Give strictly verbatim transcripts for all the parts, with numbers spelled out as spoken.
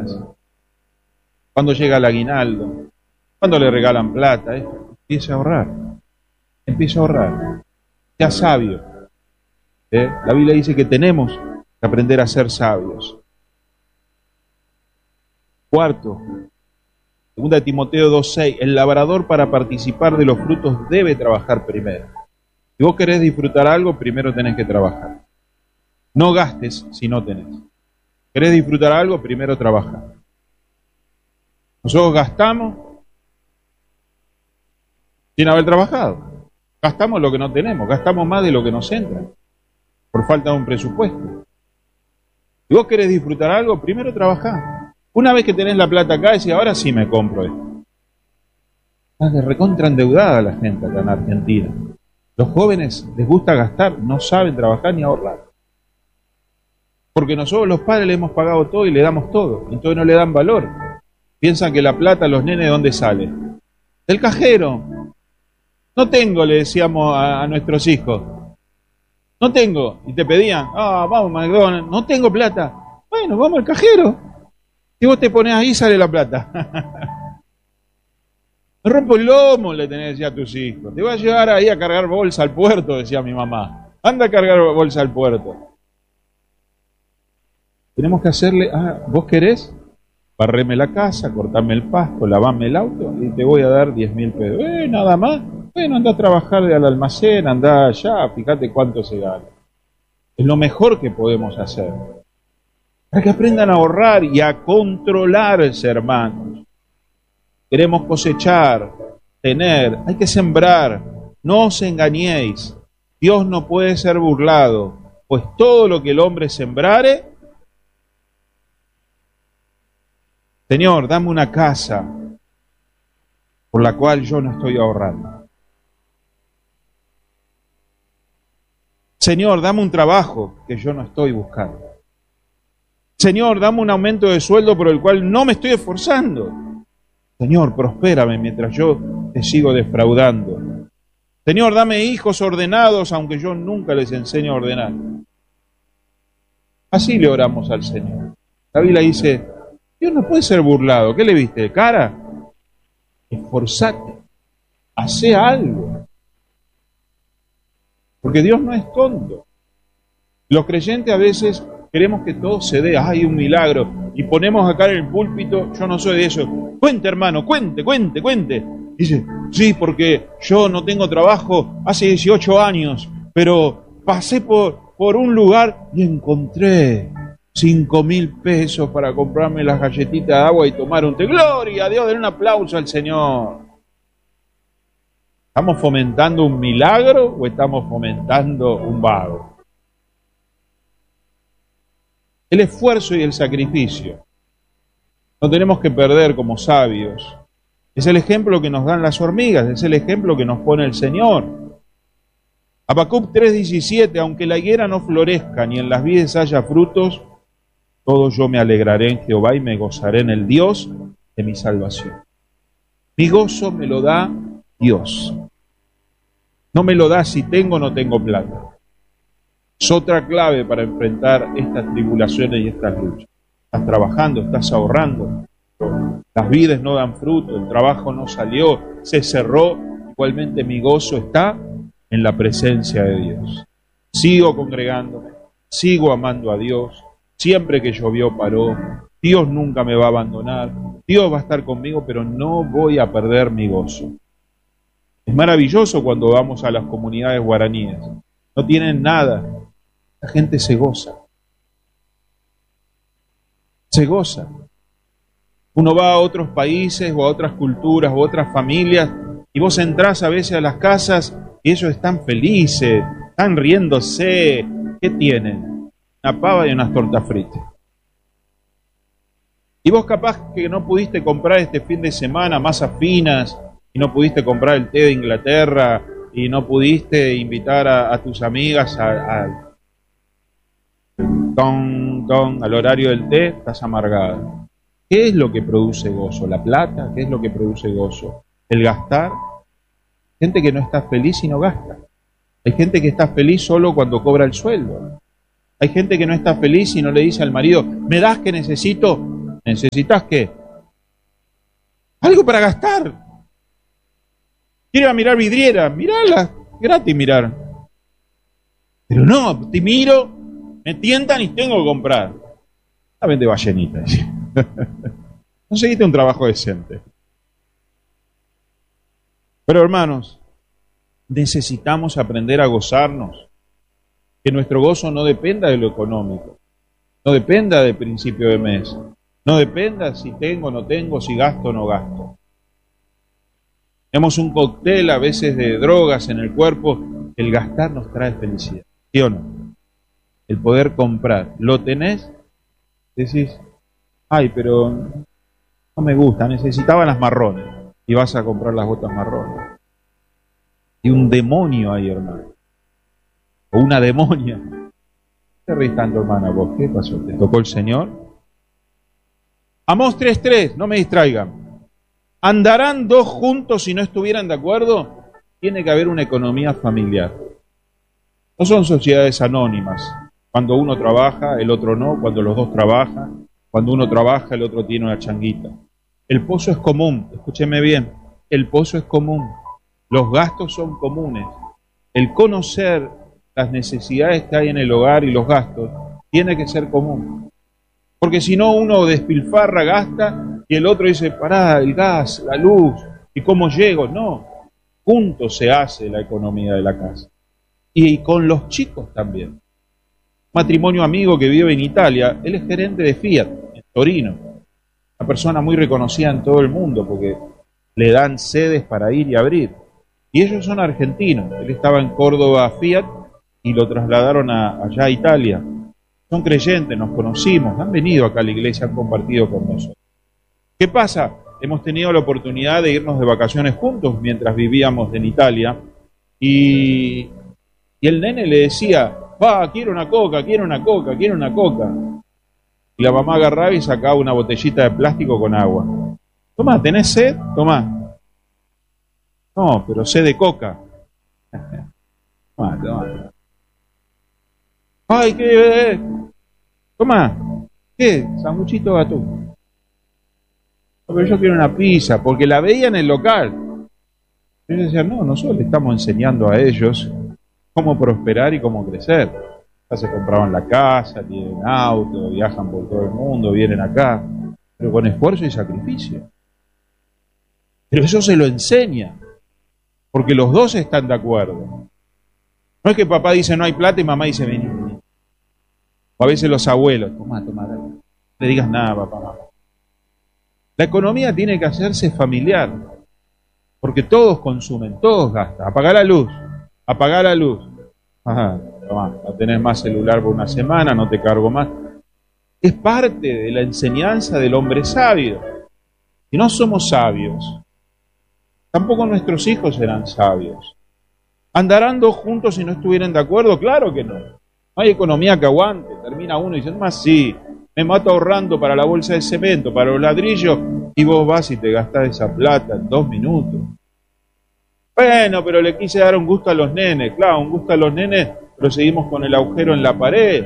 fiestas, cuando llega el aguinaldo, cuando le regalan plata, ¿eh? Empiece a ahorrar, empiece a ahorrar, sea sabio. ¿eh? La Biblia dice que tenemos que aprender a ser sabios. Cuarto, segunda de Timoteo dos seis, el labrador para participar de los frutos debe trabajar primero. Si vos querés disfrutar algo, primero tenés que trabajar. No gastes si no tenés. ¿Querés disfrutar algo? Primero trabaja. Nosotros gastamos sin haber trabajado. Gastamos lo que no tenemos, gastamos más de lo que nos entra, por falta de un presupuesto. Si vos querés disfrutar algo, primero trabajá. Una vez que tenés la plata acá, decís, ahora sí me compro esto. Estás de recontra endeudada la gente acá en Argentina. Los jóvenes les gusta gastar, no saben trabajar ni ahorrar. Porque nosotros los padres le hemos pagado todo y le damos todo, entonces no le dan valor. Piensan que la plata a los nenes, ¿de dónde sale? Del cajero. No tengo, le decíamos a, a nuestros hijos. No tengo. Y te pedían, ah, vamos McDonald's, no tengo plata. Bueno, vamos al cajero. Si vos te pones ahí, sale la plata. Me rompo el lomo, le tenés que decir a tus hijos. Te voy a llevar ahí a cargar bolsa al puerto, decía mi mamá. Anda a cargar bolsa al puerto. Tenemos que hacerle, ah, ¿vos querés? Barreme la casa, cortame el pasto, lavame el auto y te voy a dar diez mil pesos. Eh, nada más. Bueno, anda a trabajar al almacén, anda allá, fíjate cuánto se gana. Es lo mejor que podemos hacer. Para que aprendan a ahorrar y a controlarse, hermanos. Queremos cosechar, tener, hay que sembrar. No os engañéis. Dios no puede ser burlado, pues todo lo que el hombre sembrare. Señor, dame una casa por la cual yo no estoy ahorrando. Señor, dame un trabajo que yo no estoy buscando. Señor, dame un aumento de sueldo por el cual no me estoy esforzando. Señor, prospérame mientras yo te sigo defraudando. Señor, dame hijos ordenados, aunque yo nunca les enseño a ordenar. Así le oramos al Señor. La Biblia dice, Dios no puede ser burlado. ¿Qué le viste de cara? Esforzate, hace algo. Porque Dios no es tonto. Los creyentes a veces queremos que todo se dé, hay un milagro, y ponemos acá en el púlpito, yo no soy de eso. Cuente, hermano, cuente, cuente, cuente. Dice, sí, porque yo no tengo trabajo hace dieciocho años, pero pasé por, por un lugar y encontré cinco mil pesos para comprarme las galletitas de agua y tomar un té. ¡Gloria a Dios! Den un aplauso al Señor. ¿Estamos fomentando un milagro o estamos fomentando un vago? El esfuerzo y el sacrificio no tenemos que perder como sabios. Es el ejemplo que nos dan las hormigas, es el ejemplo que nos pone el Señor. Habacuc tres diecisiete, aunque la higuera no florezca ni en las vides haya frutos, todo yo me alegraré en Jehová y me gozaré en el Dios de mi salvación. Mi gozo me lo da Dios. No me lo da si tengo o no tengo plata. Es otra clave para enfrentar estas tribulaciones y estas luchas. Estás trabajando, estás ahorrando. Las vides no dan fruto, el trabajo no salió, se cerró. Igualmente mi gozo está en la presencia de Dios. Sigo congregándome, sigo amando a Dios. Siempre que llovió paró. Dios nunca me va a abandonar. Dios va a estar conmigo, pero no voy a perder mi gozo. Es maravilloso cuando vamos a las comunidades guaraníes. No tienen nada. La gente se goza. Se goza. Uno va a otros países o a otras culturas o a otras familias y vos entrás a veces a las casas y ellos están felices, están riéndose. ¿Qué tienen? Una pava y unas tortas fritas. Y vos capaz que no pudiste comprar este fin de semana masas finas, y no pudiste comprar el té de Inglaterra, y no pudiste invitar a, a tus amigas a, a, ton, ton, al horario del té, estás amargada. ¿Qué es lo que produce gozo? ¿La plata? ¿Qué es lo que produce gozo? ¿El gastar? Gente que no está feliz y no gasta. Hay gente que está feliz solo cuando cobra el sueldo. Hay gente que no está feliz y no le dice al marido, ¿me das que necesito? ¿Necesitas qué? Algo para gastar. Quiero ir a mirar vidrieras, mirala, gratis mirar. Pero no, te miro, me tientan y tengo que comprar. La vende ballenita. Conseguiste un trabajo decente. Pero hermanos, necesitamos aprender a gozarnos. Que nuestro gozo no dependa de lo económico. No dependa del principio de mes. No dependa si tengo o no tengo, si gasto o no gasto. Tenemos un cóctel a veces de drogas en el cuerpo. El gastar nos trae felicidad. ¿Sí o no? El poder comprar. ¿Lo tenés? Decís, ay, pero no me gusta, necesitaba las marrones. Y vas a comprar las botas marrones. Y un demonio ahí, hermano. O una demonia. ¿Qué te ríes tanto, hermana? ¿Vos qué pasó? ¿Te tocó el Señor? Amós tres tres, no me distraigan. ¿Andarán dos juntos si no estuvieran de acuerdo? Tiene que haber una economía familiar. No son sociedades anónimas. Cuando uno trabaja, el otro no. Cuando los dos trabajan. Cuando uno trabaja, el otro tiene una changuita. El pozo es común. Escúcheme bien. El pozo es común. Los gastos son comunes. El conocer las necesidades que hay en el hogar y los gastos tiene que ser común. Porque si no, uno despilfarra, gasta, y el otro dice, pará, el gas, la luz, ¿y cómo llego? No, juntos se hace la economía de la casa. Y con los chicos también. Matrimonio amigo que vive en Italia, él es gerente de Fiat, en Torino. Una persona muy reconocida en todo el mundo, porque le dan sedes para ir y abrir. Y ellos son argentinos. Él estaba en Córdoba Fiat y lo trasladaron a, allá a Italia. Son creyentes, nos conocimos, han venido acá a la iglesia, han compartido con nosotros. ¿Qué pasa? Hemos tenido la oportunidad de irnos de vacaciones juntos mientras vivíamos en Italia y, y el nene le decía, va, quiero una coca, quiero una coca, quiero una coca. Y la mamá agarraba y sacaba una botellita de plástico con agua. Tomá, ¿tenés sed? Tomá. No, pero sed de coca. Tomá, tomá. Ay, ¿qué? Tomá. ¿Qué? Sanguchito de atún. No, pero yo quiero una pizza, porque la veía en el local. Ellos decían, no, nosotros le estamos enseñando a ellos cómo prosperar y cómo crecer. Ya se compraban la casa, tienen auto, viajan por todo el mundo, vienen acá, pero con esfuerzo y sacrificio. Pero eso se lo enseña, porque los dos están de acuerdo. No es que papá dice no hay plata y mamá dice vení. O a veces los abuelos, tomá, tomá, no le digas nada, papá, mamá. La economía tiene que hacerse familiar, porque todos consumen, todos gastan. Apagar la luz, apagar la luz. Ajá, tomá, no tenés más celular por una semana, no te cargo más. Es parte de la enseñanza del hombre sabio. Si no somos sabios, tampoco nuestros hijos serán sabios. ¿Andarán dos juntos si no estuvieran de acuerdo? Claro que no. No hay economía que aguante. Termina uno diciendo, más sí, me mato ahorrando para la bolsa de cemento, para los ladrillos, y vos vas y te gastás esa plata en dos minutos. Bueno, pero le quise dar un gusto a los nenes. Claro, un gusto a los nenes, pero seguimos con el agujero en la pared.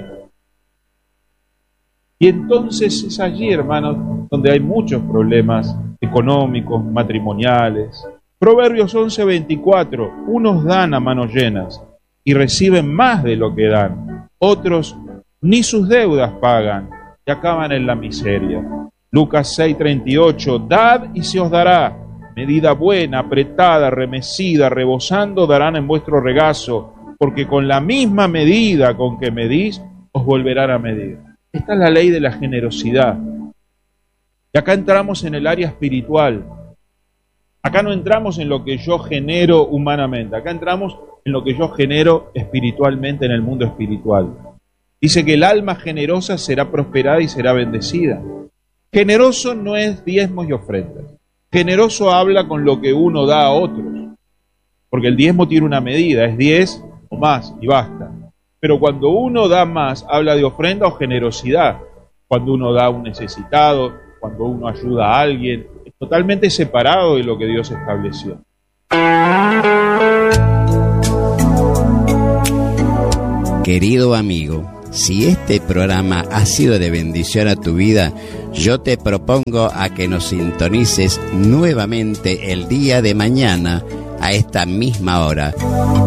Y entonces es allí, hermanos, donde hay muchos problemas económicos, matrimoniales. Proverbios once veinticuatro, unos dan a manos llenas y reciben más de lo que dan, otros ni sus deudas pagan y acaban en la miseria. Lucas seis treinta y ocho, dad y se os dará, medida buena, apretada, remecida, rebosando darán en vuestro regazo, porque con la misma medida con que medís, os volverán a medir. Esta es la ley de la generosidad. Y acá entramos en el área espiritual. Acá no entramos en lo que yo genero humanamente, acá entramos en lo que yo genero espiritualmente en el mundo espiritual. Dice que el alma generosa será prosperada y será bendecida. Generoso no es diezmos y ofrendas. Generoso habla con lo que uno da a otros. Porque el diezmo tiene una medida, es diez o más y basta. Pero cuando uno da más, habla de ofrenda o generosidad. Cuando uno da a un necesitado, cuando uno ayuda a alguien, es totalmente separado de lo que Dios estableció. Querido amigo, Si este programa ha sido de bendición a tu vida, yo te propongo a que nos sintonices nuevamente el día de mañana a esta misma hora.